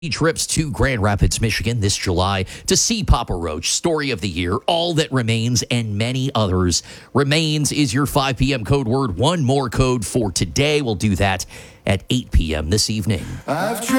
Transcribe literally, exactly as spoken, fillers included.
Trips to Grand Rapids, Michigan this July to see Papa Roach, Story of the Year, All That Remains, and many others. Remains is your five p.m. code word. One more code for today. We'll do that at eight p.m. this evening. I've